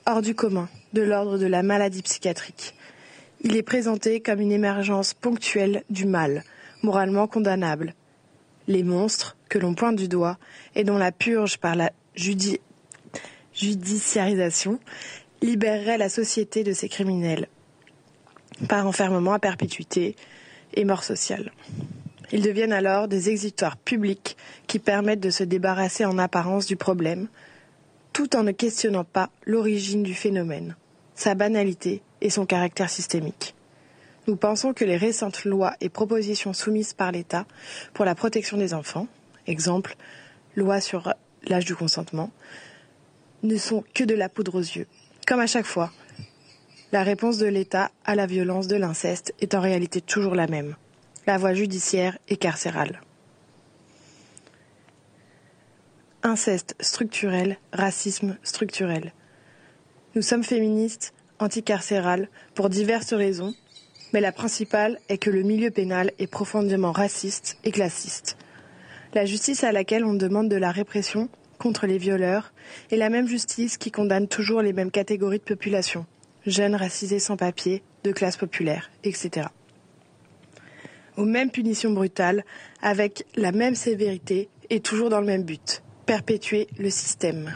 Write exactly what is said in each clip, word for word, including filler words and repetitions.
hors du commun, de l'ordre de la maladie psychiatrique. Il est présenté comme une émergence ponctuelle du mal, moralement condamnable. Les monstres, que l'on pointe du doigt, et dont la purge par la judi- judiciarisation libérerait la société de ces criminels, par enfermement à perpétuité et mort sociale. Ils deviennent alors des exutoires publics qui permettent de se débarrasser en apparence du problème, tout en ne questionnant pas l'origine du phénomène, sa banalité et son caractère systémique. Nous pensons que les récentes lois et propositions soumises par l'État pour la protection des enfants, exemple, loi sur l'âge du consentement, ne sont que de la poudre aux yeux. Comme à chaque fois, la réponse de l'État à la violence de l'inceste est en réalité toujours la même, la voie judiciaire et carcérale. Inceste structurel, racisme structurel. Nous sommes féministes, anticarcérales, pour diverses raisons, mais la principale est que le milieu pénal est profondément raciste et classiste. La justice à laquelle on demande de la répression contre les violeurs est la même justice qui condamne toujours les mêmes catégories de population, jeunes racisés sans papier, de classe populaire, et cetera. Aux mêmes punitions brutales, avec la même sévérité et toujours dans le même but, perpétuer le système.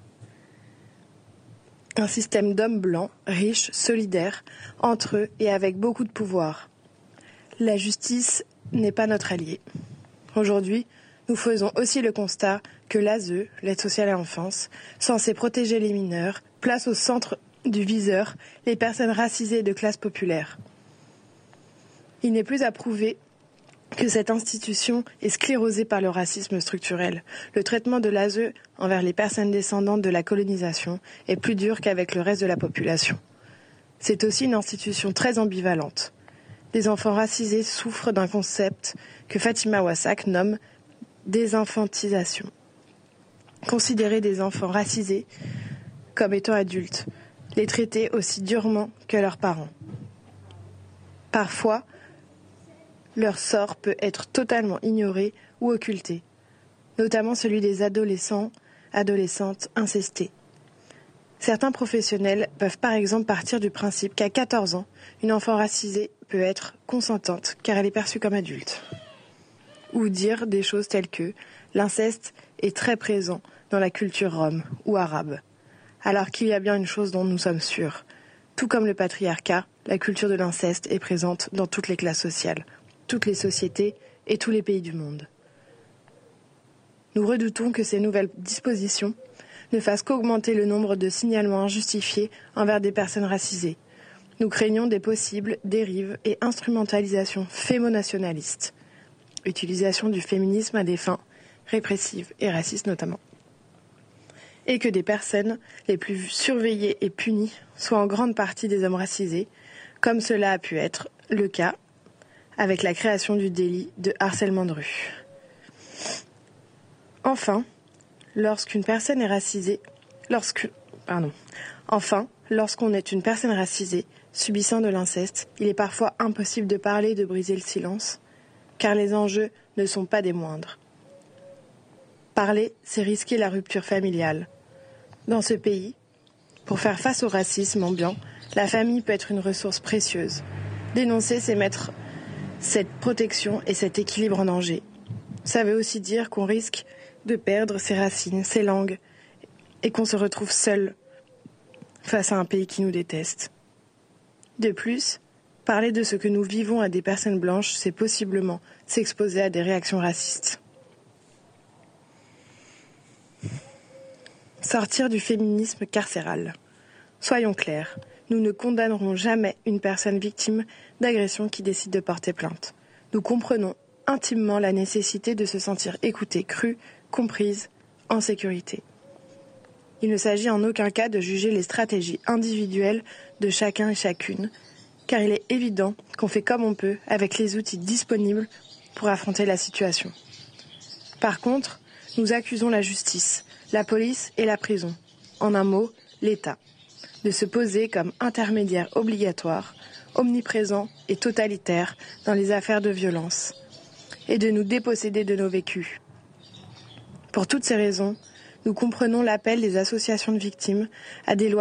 Un système d'hommes blancs, riches, solidaires, entre eux et avec beaucoup de pouvoir. La justice n'est pas notre allié. Aujourd'hui, nous faisons aussi le constat que l'A S E, l'aide sociale à l'enfance, censée protéger les mineurs, place au centre du viseur les personnes racisées de classe populaire. Il n'est plus à prouver que cette institution est sclérosée par le racisme structurel. Le traitement de l'A S E envers les personnes descendantes de la colonisation est plus dur qu'avec le reste de la population. C'est aussi une institution très ambivalente. Les enfants racisés souffrent d'un concept que Fatima Wassak nomme désinfantisation. Considérer des enfants racisés comme étant adultes, les traiter aussi durement que leurs parents. Parfois, leur sort peut être totalement ignoré ou occulté, notamment celui des adolescents, adolescentes incestés. Certains professionnels peuvent par exemple partir du principe qu'à quatorze ans, une enfant racisée peut être consentante car elle est perçue comme adulte. Ou dire des choses telles que l'inceste est très présent dans la culture rome ou arabe, alors qu'il y a bien une chose dont nous sommes sûrs. Tout comme le patriarcat, la culture de l'inceste est présente dans toutes les classes sociales, toutes les sociétés et tous les pays du monde. Nous redoutons que ces nouvelles dispositions ne fassent qu'augmenter le nombre de signalements injustifiés envers des personnes racisées. Nous craignons des possibles dérives et instrumentalisations fémonationalistes, utilisation du féminisme à des fins répressives et racistes notamment, et que des personnes les plus surveillées et punies soient en grande partie des hommes racisés, comme cela a pu être le cas avec la création du délit de harcèlement de rue. Enfin, lorsqu'une personne est racisée, lorsque, pardon, enfin, lorsqu'on est une personne racisée subissant de l'inceste, il est parfois impossible de parler et de briser le silence, car les enjeux ne sont pas des moindres. Parler, c'est risquer la rupture familiale. Dans ce pays, pour faire face au racisme ambiant, la famille peut être une ressource précieuse. Dénoncer, c'est mettre cette protection et cet équilibre en danger. Ça veut aussi dire qu'on risque de perdre ses racines, ses langues, et qu'on se retrouve seul face à un pays qui nous déteste. De plus, parler de ce que nous vivons à des personnes blanches, c'est possiblement s'exposer à des réactions racistes. Sortir du féminisme carcéral. Soyons clairs, nous ne condamnerons jamais une personne victime d'agression qui décide de porter plainte. Nous comprenons intimement la nécessité de se sentir écoutée, crue, comprise, en sécurité. Il ne s'agit en aucun cas de juger les stratégies individuelles de chacun et chacune, car il est évident qu'on fait comme on peut avec les outils disponibles pour affronter la situation. Par contre, nous accusons la justice, la police et la prison, en un mot, l'État, de se poser comme intermédiaire obligatoire, omniprésent et totalitaire dans les affaires de violence, et de nous déposséder de nos vécus. Pour toutes ces raisons, nous comprenons l'appel des associations de victimes à des lois